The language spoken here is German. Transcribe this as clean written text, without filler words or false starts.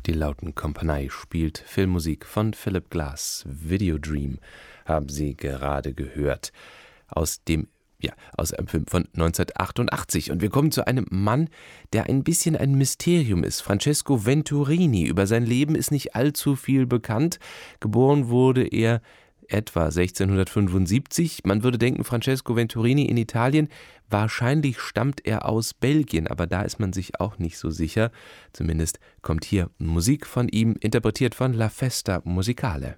Die Lautenkompanie spielt Filmmusik von Philip Glass. Videodream haben Sie gerade gehört. Aus einem Film von 1988. Und wir kommen zu einem Mann, der ein bisschen ein Mysterium ist. Francesco Venturini. Über sein Leben ist nicht allzu viel bekannt. Geboren wurde er etwa 1675. Man würde denken, Francesco Venturini in Italien. Wahrscheinlich stammt er aus Belgien, aber da ist man sich auch nicht so sicher. Zumindest kommt hier Musik von ihm, interpretiert von La Festa Musicale.